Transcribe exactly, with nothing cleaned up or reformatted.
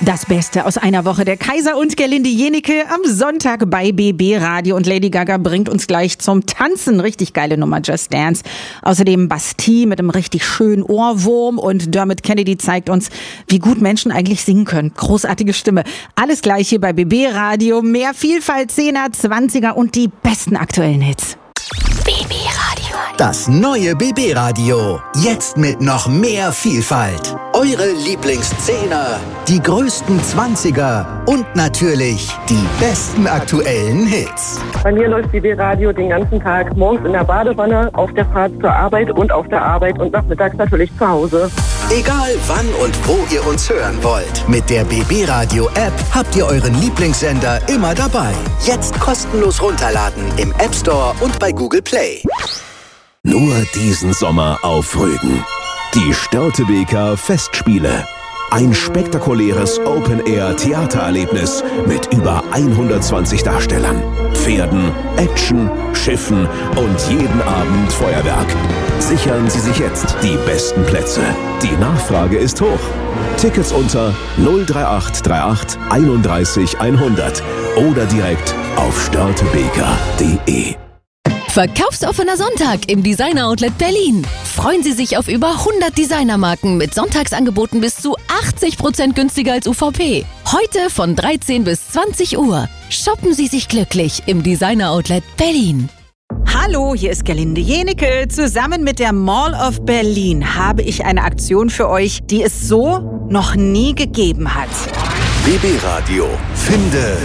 Das Beste aus einer Woche. Der Kaiser und Gerlinde Jenike am Sonntag bei B B Radio. Und Lady Gaga bringt uns gleich zum Tanzen. Richtig geile Nummer, Just Dance. Außerdem Bastille mit einem richtig schönen Ohrwurm. Und Dermot Kennedy zeigt uns, wie gut Menschen eigentlich singen können. Großartige Stimme. Alles gleich hier bei B B Radio. Mehr Vielfalt, Zehner, Zwanziger und die besten aktuellen Hits. B B Radio. Das neue B B Radio. Jetzt mit noch mehr Vielfalt. Eure Lieblingszehner, die größten Zwanziger und natürlich die besten aktuellen Hits. Bei mir läuft B B Radio den ganzen Tag, morgens in der Badewanne, auf der Fahrt zur Arbeit und auf der Arbeit und nachmittags natürlich zu Hause. Egal wann und wo ihr uns hören wollt, mit der B B Radio App habt ihr euren Lieblingssender immer dabei. Jetzt kostenlos runterladen im App Store und bei Google Play. Nur diesen Sommer auf Rügen. Die Störtebeker Festspiele. Ein spektakuläres Open-Air-Theatererlebnis mit über hundertzwanzig Darstellern, Pferden, Action, Schiffen und jeden Abend Feuerwerk. Sichern Sie sich jetzt die besten Plätze. Die Nachfrage ist hoch. Tickets unter null drei acht drei acht einunddreißig hundert oder direkt auf störtebeker punkt de. Verkaufsoffener Sonntag im Designer Outlet Berlin. Freuen Sie sich auf über hundert Designermarken mit Sonntagsangeboten bis zu achtzig Prozent günstiger als U V P. Heute von dreizehn bis zwanzig Uhr. Shoppen Sie sich glücklich im Designer Outlet Berlin. Hallo, hier ist Gerlinde Jenike. Zusammen mit der Mall of Berlin habe ich eine Aktion für euch, die es so noch nie gegeben hat. B B Radio. Finde